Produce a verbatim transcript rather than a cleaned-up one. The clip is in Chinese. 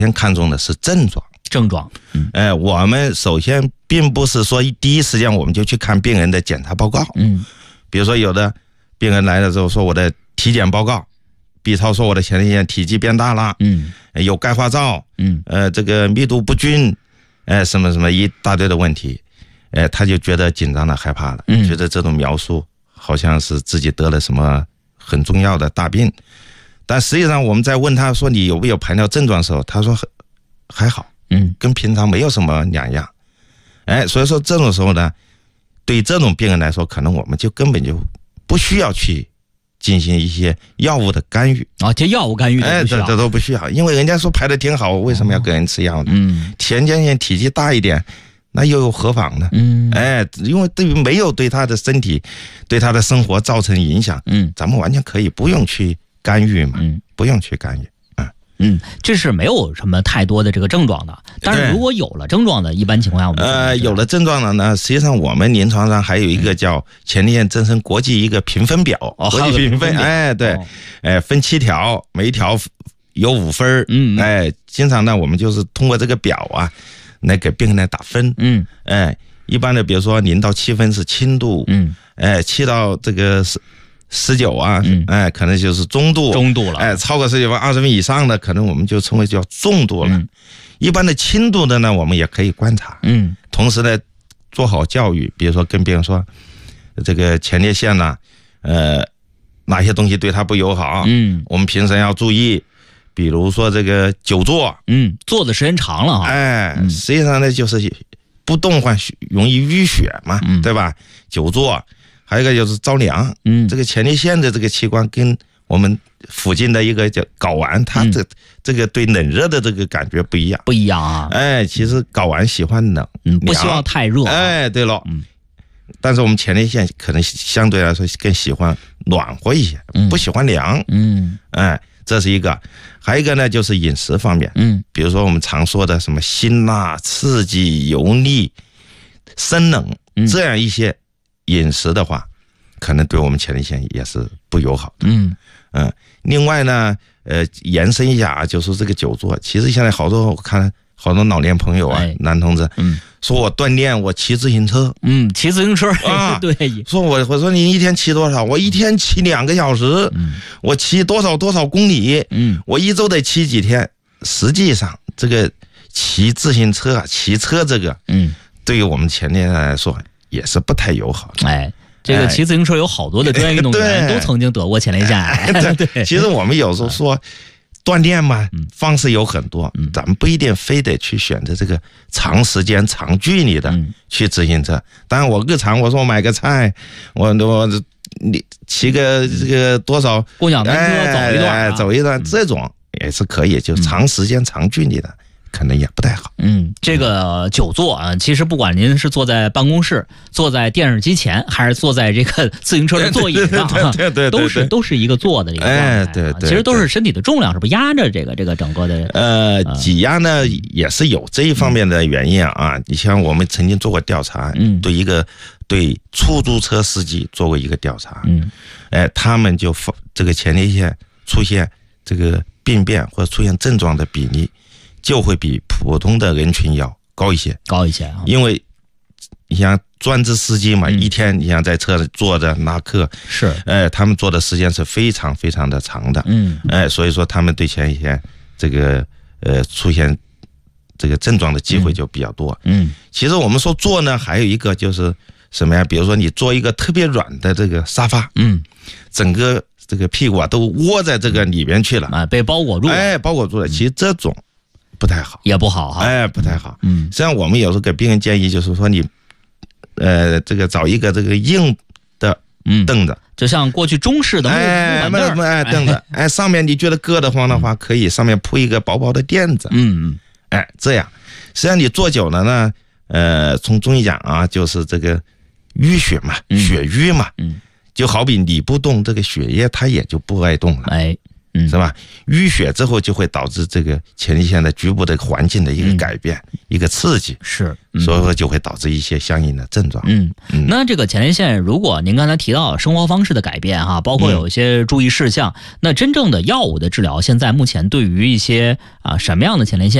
先看重的是症状。 症状， 嗯，呃，我们首先并不是说第一时间我们就去看病人的检查报告， 嗯， 比如说有的病人来了之后说我的体检报告 B 超说我的前列腺体积变大了， 嗯， 有钙化灶， 嗯， 呃，这个密度不均，呃，什么什么一大堆的问题，呃，他就觉得紧张了，害怕了，嗯，觉得这种描述好像是自己得了什么很重要的大病，但实际上我们在问他说你有没有排尿症状的时候，他说还好。 嗯， 跟平常没有什么两样，哎，所以说这种时候呢，对这种病人来说，可能我们就根本就不需要去进行一些药物的干预啊，这药物干预哎，这这都不需要，因为人家说排的挺好，为什么要给人吃药呢？嗯，前列腺体积大一点，那又有何妨呢？嗯，哎，因为对于没有对他的身体、对他的生活造成影响，嗯，咱们完全可以不用去干预嘛，嗯，不用去干预。 嗯，这是没有什么太多的这个症状的，但是如果有了症状的，一般情况下我们呃有了症状的呢，实际上我们临床上还有一个叫前列腺增生国际一个评分表， 哦， 国际评分，哎，对，哦、哎，分七条，每一条有五分，嗯，哎，经常呢我们就是通过这个表啊，来给病人来打分，嗯，哎，一般的比如说零到七分是轻度，嗯，哎，七到这个是。十九啊，嗯，哎，可能就是中度， 中度了， 哎，超过十九分二十分以上的，可能我们就称为叫重度了。嗯、一般的轻度的呢，我们也可以观察，嗯，同时呢，做好教育，比如说跟病人说，这个前列腺呢、啊，呃，哪些东西对它不友好，嗯，我们平时要注意，比如说这个久坐， 嗯，坐的时间长了哈， 哎，嗯、实际上呢就是不动换容易淤血嘛，嗯、对吧？久坐。还有一个就是着凉，嗯，这个前列腺的这个器官跟我们附近的一个叫睾丸，它这、嗯、这个对冷热的这个感觉不一样， 不一样啊。 哎，其实睾丸喜欢冷， 嗯，不希望太热。 哎，对了，嗯，但是我们前列腺可能相对来说更喜欢暖和一些，嗯、不喜欢凉，嗯，哎，这是一个。还有一个呢，就是饮食方面，嗯，比如说我们常说的什么辛辣、刺激、油腻、生冷、嗯、这样一些。饮食的话，可能对我们前列腺也是不友好的。嗯嗯，另外呢，呃，延伸一下啊，就是这个久坐，其实现在好多我看好多老年朋友啊，哎、男同志，嗯，说我锻炼，我骑自行车， 嗯，骑自行车啊，对， 说我我说你一天骑多少？我一天骑两个小时，嗯，我骑多少多少公里，嗯，我一周得骑几天？实际上，这个骑自行车啊，骑车这个，嗯，对于我们前列腺来说。也是不太友好的。 哎，这个骑自行车有好多的专业运动员都曾经得过前列腺癌。 对，对其实我们有时候说锻炼嘛，方式有很多，嗯、咱们不一定非得去选择这个长时间、长距离的去自行车。当然，我日常我说我买个菜，我我你骑个这个多少共享单车走一段、啊哎，走一段，这种也是可以，就长时间、长距离的。可能也不太好。 嗯，这个久坐啊，其实不管您是坐在办公室、坐在电视机前，还是坐在这个自行车的座椅上， 对对对， 都是都是一个坐的一个状态。 哎，对对， 其实都是身体的重量是不是压着这个这个整个的？ 呃，挤压呢也是有这一方面的原因啊。你像我们曾经做过调查，嗯，对一个对出租车司机做过一个调查，嗯，哎，他们就这个前列腺出现这个病变或者出现症状的比例。就会比普通的人群要高一些， 高一些啊！ 因为你像专职司机嘛，嗯、一天你像在车上坐着拉客， 是， 哎，他们坐的时间是非常非常的长的，嗯，哎，所以说他们对前列腺这个呃出现这个症状的机会就比较多，嗯，其实我们说坐呢，还有一个就是什么呀？比如说你坐一个特别软的这个沙发，嗯，整个这个屁股啊都窝在这个里边去了， 啊，被包裹住了， 哎，包裹住了。其实这种不太好， 也不好哈， 哎，不太好。嗯，实际上我们有时候给病人建议就是说你，呃，这个找一个这个硬的凳子， 嗯、就像过去中式的木哎木板凳哎凳子，哎上面你觉得硌得慌的话，可以上面铺一个薄薄的垫子，嗯嗯，哎这样，实际上你坐久了呢，呃，从中医讲啊，就是这个淤血嘛，血瘀嘛，嗯，就好比你不动，这个血液它也就不爱动了， 哎。 嗯， 是吧？淤血之后就会导致这个前列腺的局部的环境的一个改变，嗯、一个刺激， 是， 嗯、所以说就会导致一些相应的症状。 嗯，嗯那这个前列腺，如果您刚才提到生活方式的改变哈，包括有一些注意事项，嗯、那真正的药物的治疗，现在目前对于一些啊什么样的前列腺